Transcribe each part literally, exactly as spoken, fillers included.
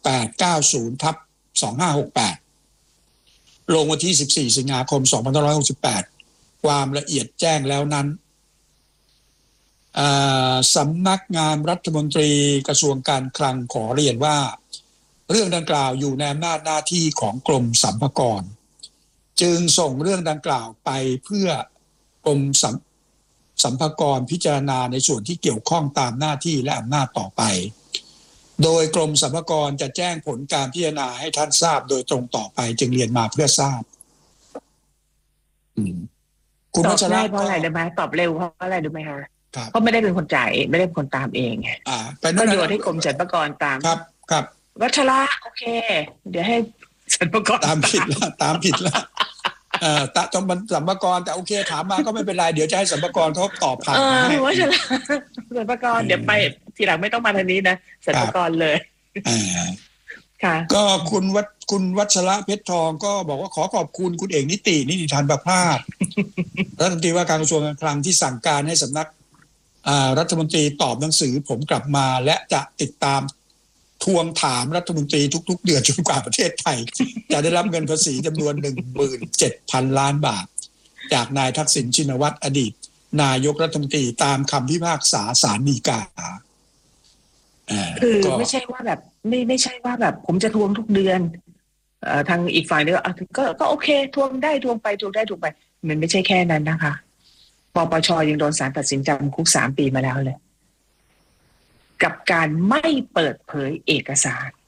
แปด เก้าสิบ ทับ สองพันห้าร้อยหกสิบแปด ลงวันที่สิบสี่สิงหาคมสองพันห้าร้อยหกสิบแปดความละเอียดแจ้งแล้วนั้นสำนักงานรัฐมนตรีกระทรวงการคลังขอเรียนว่าเรื่องดังกล่าวอยู่ในอำนาจหน้าที่ของกรมสรรพากรจึงส่งเรื่องดังกล่าวไปเพื่อกรมสรรสรรพากรพิจารณาในส่วนที่เกี่ยวข้องตามหน้าที่และอำนาจต่อไปโดยกรมสรรพากรจะแจ้งผลการพิจารณาให้ท่านทราบโดยตรงต่อไปจึงเรียนมาเพื่อทราบคุณวัชระเพราะอะไรรู้ไหมตอบเร็วเพราะอะไรรู้ไหมคะเพราะไม่ได้เป็นคนจ่ายไม่ได้เป็นคนตามเองก็โยนให้กรมสรรพากรตามครับครับวัชระโอเคเดี๋ยวให้สรรพากรตามผิดแล้วตามผิดแล้วเอ่อตะจอมสรรพากรแต่โอเคถามมาก็ไม่เป็นไรเดี๋ยวจะให้สรรพากรเขาตอบผ่านให้วัชระสรรพากรเดี๋ยวไปทีหลังไม่ต้องมาทางนี้นะสรรพากรเลยค่ะก็คุณวัชคุณวัชระเพชรทองก็บอกว่าขอขอบคุณคุณเอกนิตินิติธานประภาสรัฐมนตรีว่าการกระทรวงการคลังที่สั่งการให้สำนักรัฐมนตรีตอบหนังสือผมกลับมาและจะติดตามทวงถามรัฐมนตรีทุกๆเดือนจนกว่าประเทศไทยจะได้รับเงินภาษีจำนวน หนึ่งหมื่นเจ็ดพัน ล้านบาทจากนายทักษิณชินวัตรอดีตนายกรัฐมนตรีตามคำพิพากษาศาลฎีกาคือไม่ใช่ว่าแบบไม่ไม่ใช่ว่าแบบผมจะทวงทุกเดือนเอ่อทางอีกฝ่ายนึงก็ก็โอเคทวงได้ทวงไปทวงได้ทวงไปมันไม่ใช่แค่นั้นนะคะปปช.ยังโดนศาลตัดสินจำคุกสามปีมาแล้วเลยกับการไม่เปิดเผยเอกสาร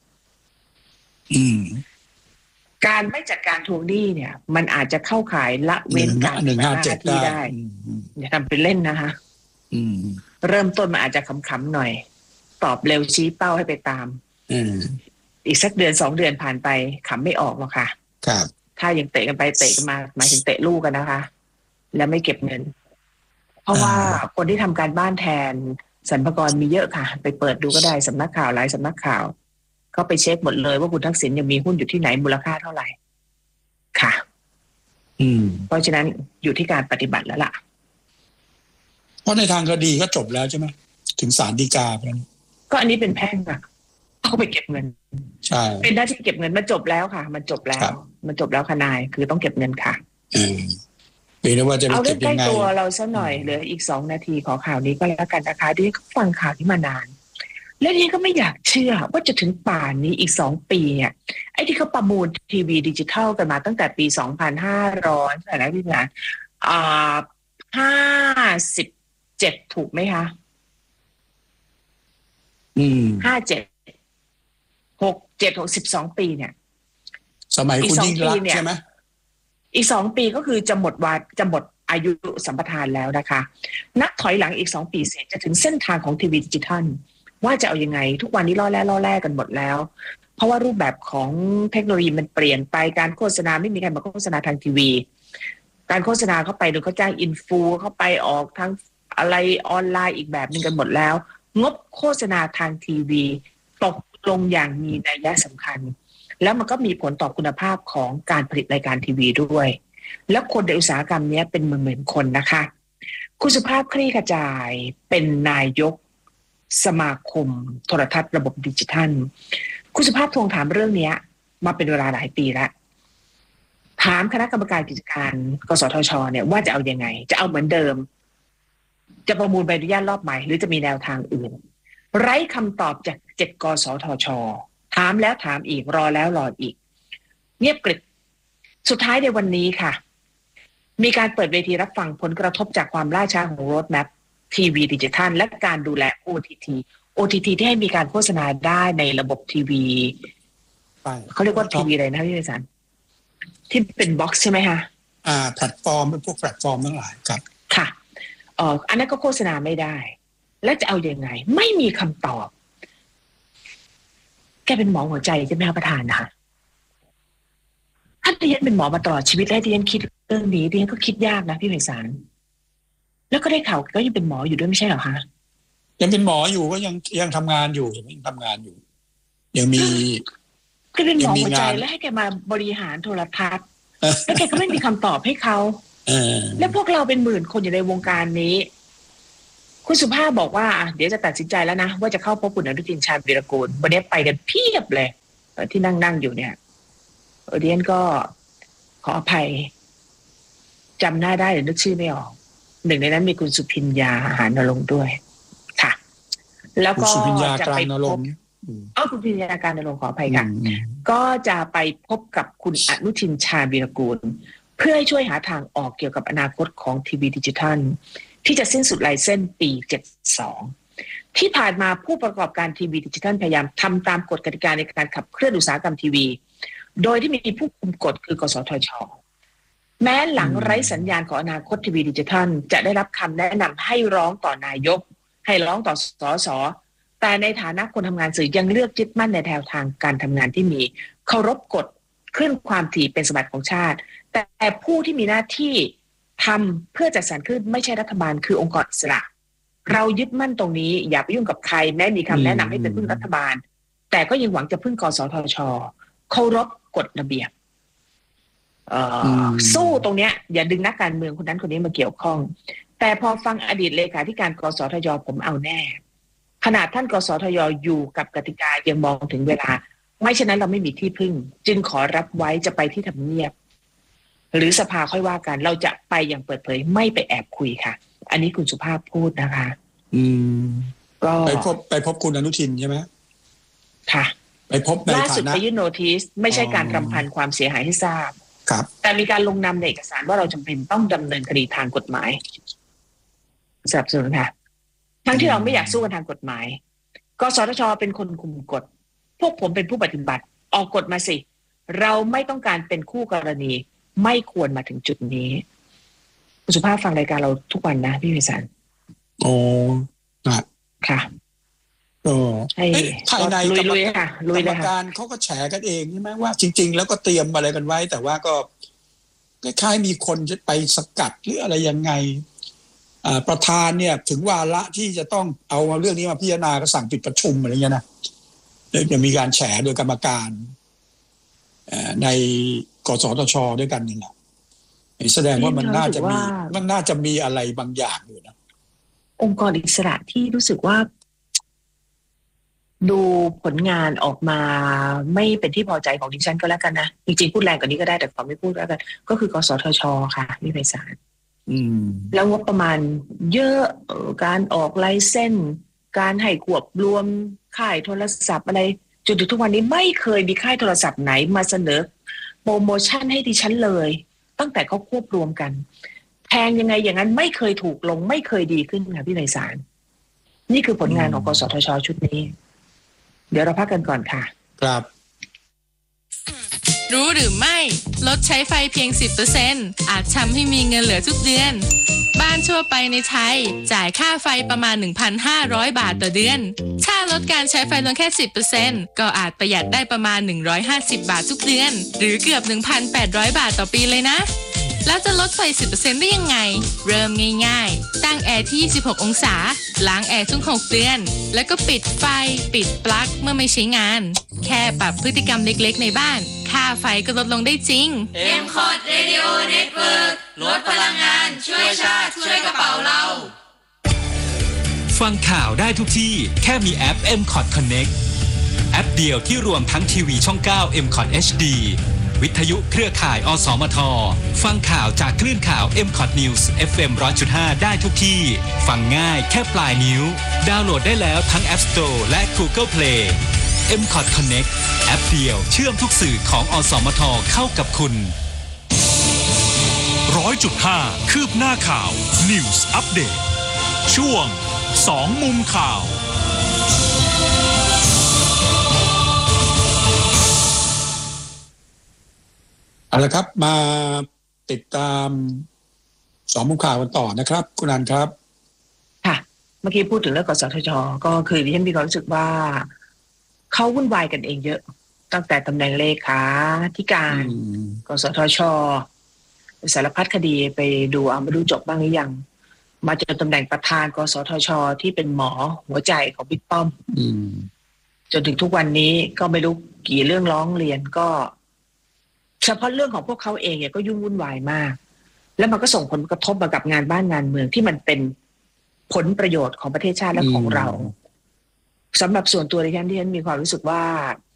การไม่จัดการทวงหนี้เนี่ยมันอาจจะเข้าข่ายละเว้นการปฏิบัติหน้าที่ได้อย่าทำเป็นเล่นนะคะเริ่มต้นมันอาจจะขำๆหน่อยตอบเร็วชี้เป้าให้ไปตามอีกสักเดือนสองเดือนผ่านไปขำไม่ออกหรอกค่ะครับถ้ายังเตะกันไปเตะกันมาหมายถึงเตะลูกกันนะคะแล้วไม่เก็บเงินเพราะว่าคนที่ทำการบ้านแทนสรรพากรมีเยอะค่ะไปเปิดดูก็ได้สำนักข่าวหลายสำนักข่าวเขาไปเช็คหมดเลยว่าคุณทักษิณยังมีหุ้นอยู่ที่ไหนมูลค่าเท่าไหร่ค่ะอืมเพราะฉะนั้นอยู่ที่การปฏิบัติแล้วล่ะเพราะในทางคดีก็จบแล้วใช่ไหมถึงศาลฎีกาไปแล้วก็อันนี้เป็นแพ่งค่ะเอาไปเก็บเงินใช่เป็นหน้าที่เก็บเงินมันจบแล้วค่ะมันจบแล้วมันจบแล้วค่ะนายคือต้องเก็บเงินค่ะอืมเป็นว่าจะเอาเรื่องใกล้ตัวเราสักหน่อยเหลืออีกสองนาทีขอข่าวนี้ก็แล้วกันนะคะดิฉันก็ฟังข่าวนี้มานานและดิฉันก็ไม่อยากเชื่อว่าจะถึงป่านนี้อีกสองปีเนี่ยไอ้ที่เขาประมูลทีวีดิจิทัลกันมาตั้งแต่ปีสองพันห้าร้อยเท่าไหร่นะพี่นะอ่าห้าสิบเจ็ดถูกไหมคะอืมห้าเจ็ดหกเจ็ดหกสิบสองปีเนี่ยสมัยคุณยิ่งรักใช่ไหมอีกสองปีก็คือจะหมดวาจะหมดอายุสัมปทานแล้วนะคะนับถอยหลังอีกสองปีเสร็จจะถึงเส้นทางของทีวีดิจิทัลว่าจะเอายังไงทุกวันนี้ล่อแร่ล่อแร่กันหมดแล้วเพราะว่ารูปแบบของเทคโนโลยีมันเปลี่ยนไปการโฆษณาไม่มีใครมาโฆษณาทางทีวีการโฆษณาเข้าไปโดยเขาจ้างอินฟูเข้าไปออกทั้งอะไรออนไลน์อีกแบบนึงกันหมดแล้วงบโฆษณาทางทีวีตกลงอย่างมีนัยสำคัญแล้วมันก็มีผลต่อคุณภาพของการผลิตรายการทีวีด้วยแล้วคนในอุตสาหกรรมนี้เป็นหมื่นๆคนนะคะคุณสุภาพคลี่ขจายเป็นนายกสมาคมโทรทัศน์ระบบดิจิทัลคุณสุภาพทวงถามเรื่องนี้มาเป็นเวลาหลายปีแล้วถามคณะกรรมการกิจการกสทช.เนี่ยว่าจะเอายังไงจะเอาเหมือนเดิมจะประมูลใบอนุญาตรอบใหม่หรือจะมีแนวทางอื่นไร้คำตอบจากเจ็ดกสทช.ถามแล้วถามอีกรอแล้วรออีกเงียบกริบสุดท้ายในวันนี้ค่ะมีการเปิดเวทีรับฟังผลกระทบจากความล่าช้าของโรดแมพทีวีดิจิทัลและการดูแล โอ ที ที โอ ที ที ที่ให้มีการโฆษณาได้ในระบบทีวีเขาเรียกว่าทีวีอะไรนะพี่นิสันที่เป็นบ็อกซ์ใช่ไหมคะอ่าแพลตฟอร์มเป็นพวกแพลตฟอร์มทั้งหลายครับค่ะเอ่ออันนั้นก็โฆษณาไม่ได้แล้วจะเอายังไงไม่มีคำตอบแกเป็นหมอหัวใจใช่ไหมคะประธานนะคะถ้าดิฉันเป็นหมอมาตลอดชีวิตแล้วดิฉันคิดเรื่องนี้ดิฉันก็คิดยากนะพี่ไพศาลแล้วก็ได้ข่าวก็ยังเป็นหมออยู่ด้วยไม่ใช่เหรอคะยังเป็นหมออยู่ก็ยังยังทำงานอยู่ยังทำงานอยู่ยังมีก็เป็นหมอหัวใจแล้วให้แกมาบริหารโทรทัศน์แล้วแกก็ไม่มีคำตอบให้เขาแล้วพวกเราเป็นหมื่นคนอยู่ในวงการนี้คุณสุภาพบอกว่าเดี๋ยวจะตัดสินใจแล้วนะว่าจะเข้าพบคุณอนุทินชาญวีรกูลวันนี้ไปกันเพียบเลยที่นั่งนั่งอยู่เนี่ยเดียนก็ขออภัยจำหน้าได้หรือนึกชื่อไม่ออกหนึ่งในนั้นมีคุณสุพิญญาหานรงค์ด้วยค่ะแล้วก็จะไปพบเออคุณสุพิญญาการนรงค์ขออภัยค่ะก็จะไปพบกับคุณอนุทินชาญวีรกูลเพื่อให้ช่วยหาทางออกเกี่ยวกับอนาคตของทีวีดิจิทัลที่จะสิ้นสุดไลเซนส์ปีเจ็ดสิบสองที่ผ่านมาผู้ประกอบการทีวีดิจิทัลพยายามทำตามกฎกติกาในการขับเคลื่อนอุตสาหกรรมทีวีโดยที่มีผู้คุมกฎคือกสทช.แม้หลังไร้สัญญาณของอนาคตทีวีดิจิทัลจะได้รับคำแนะนำให้ร้องต่อนายกให้ร้องต่อสสแต่ในฐานะคนทำงานสื่อยังเลือกยึดมั่นในแนวทางการทำงานที่มีเคารพกฎคลื่นความถี่เป็นสมบัติของชาติแต่ผู้ที่มีหน้าที่ทำเพื่อจัดสรรคลื่นไม่ใช่รัฐบาลคือองค์กรอิสระเรายึดมั่นตรงนี้อย่าไปยุ่งกับใครแม้มีคำแนะนำให้เป็นพึ่งรัฐบาลแต่ก็ยังหวังจะพึ่งกสทช.เคารพกฎระเบียบสู้ตรงเนี้ยอย่าดึงนักการเมืองคนนั้นคนนี้มาเกี่ยวข้องแต่พอฟังอดีตเลขาธิการกสทช.ผมเอาแน่ขนาดท่านกสทช.อยู่กับกติกายังมองถึงเวลาไม่ฉะนั้นเราไม่มีที่พึ่งจึงขอรับไว้จะไปที่ทำเนียบหรือสภาค่อยว่ากันเราจะไปอย่างเปิดเผยไม่ไปแอบคุยค่ะอันนี้คุณสุภาพพูดนะคะอืมก็ไปพบไปพบคุณอนุทินใช่ไหมค่ะไปพบในฐานะล่าสุดไปยื่นโนติสไม่ใช่การรำพันความเสียหายให้ทราบครับแต่มีการลงนามในเอกสารว่าเราจำเป็นต้องดำเนินคดีทางกฎหมายสนับสนุนค่ะทั้งที่เราไม่อยากสู้กันทางกฎหมายกสทช.เป็นคนคุมกฎพวกผมเป็นผู้ปฏิบัติออกกฎมาสิเราไม่ต้องการเป็นคู่กรณีไม่ควรมาถึงจุดนี้คุณสุภาพฟังรายการเราทุกวันนะพี่วิสารโอ้ครับค่ะโอ้ภายในกรรมการเขาก็แฉกันเองใช่ไหมว่าจริงๆแล้วก็เตรียมอะไรกันไว้แต่ว่าก็คล้ายๆมีคนจะไปสกัดหรืออะไรยังไงประธานเนี่ยถึงวาระที่จะต้องเอาเรื่องนี้มาพิจารณาก็สั่งปิดประชุมอะไรเงี้ยนะจะมีการแฉโดยกรรมการในกสทช.ด้วยกันนี่แหละแสดงว่ามันน่าจะมีมันน่าจะมีอะไรบางอย่างอยู่นะองค์กรอิสระที่รู้สึกว่าดูผลงานออกมาไม่เป็นที่พอใจของดิฉันก็แล้วกันนะจริงๆพูดแรงกว่านี้ก็ได้แต่ขอไม่พูดแล้วกันก็คือกสทช.ค่ะพี่ไพศาลแล้วงบประมาณเยอะการออกไลเซนส์การให้ควบรวมค่ายโทรศัพท์อะไรจนถึงทุกวันนี้ไม่เคยมีค่ายโทรศัพท์ไหนมาเสนอโปรโมชั่นให้ดิฉันเลยตั้งแต่เขาควบรวมกันแพงยังไงอย่างนั้นไม่เคยถูกลงไม่เคยดีขึ้นค่ะพี่ไพศาลนี่คือผลงานของกสทช.ชุดนี้เดี๋ยวเราพักกันก่อนค่ะครับรู้หรือไม่ลดใช้ไฟเพียง สิบเปอร์เซ็นต์ อาจทำให้มีเงินเหลือทุกเดือนบ้านทั่วไปในไทยจ่ายค่าไฟประมาณ หนึ่งพันห้าร้อย บาทต่อเดือนถ้าลดการใช้ไฟลงแค่ สิบเปอร์เซ็นต์ ก็อาจประหยัดได้ประมาณหนึ่งร้อยห้าสิบบาททุกเดือนหรือเกือบ หนึ่งพันแปดร้อย บาทต่อปีเลยนะแล้วจะลดไฟ สิบเปอร์เซ็นต์ ได้ยังไงเริ่มง่ายๆตั้งแอร์ที่ยี่สิบหกองศาล้างแอร์ทุกหกเดือนแล้วก็ปิดไฟปิดปลั๊กเมื่อไม่ใช้งานแค่ปรับพฤติกรรมเล็กๆในบ้านค่าไฟก็ลดลงได้จริงเอ็ม คอท Radio Network ลดพลังงานช่วยชาติช่วยกระเป๋าเราฟังข่าวได้ทุกที่แค่มีแอป เอ็ม คอท Connect แอปเดียวที่รวมทั้งทีวีช่องเก้า เอ็ม คอท เอช ดี วิทยุเครือข่ายอสมทฟังข่าวจากคลื่นข่าว เอ็ม คอท News เอฟ เอ็ม หนึ่งร้อยจุดห้า ได้ทุกที่ฟังง่ายแค่ปลายนิ้วดาวน์โหลดได้แล้วทั้ง App Store และ Google Play เอ็ม คอท Connect แอปเดียวเชื่อมทุกสื่อของอสมทเข้ากับคุณหนึ่งร้อยจุดห้า คืบหน้าข่าว News Update ช่วงสองมุมข่าวเอาละครับมาติดตามสองมุมข่าวกันต่อนะครับคุณอันครับค่ะเมื่อกี้พูดถึงเรื่องกสทช.ก็คือดิฉันมีความรู้สึกว่าเขาวุ่นวายกันเองเยอะตั้งแต่ตำแหน่งเลขาธิการกสทช.สารพัดคดีไปดูเอามาดูจบบ้างหรือยังมาจนตำแหน่งประธานกสทช.ที่เป็นหมอหัวใจของบิ๊กป้อมจนถึงทุกวันนี้ก็ไม่รู้กี่เรื่องร้องเรียนก็เฉพาะเรื่องของพวกเขาเองเนี่ยก็ยุ่งวุ่นวายมากแล้วมันก็ส่งผลกระทบมากับงานบ้านงานเมืองที่มันเป็นผลประโยชน์ของประเทศชาติและของเราสำหรับส่วนตัวดิฉันที่ฉันมีความรู้สึกว่า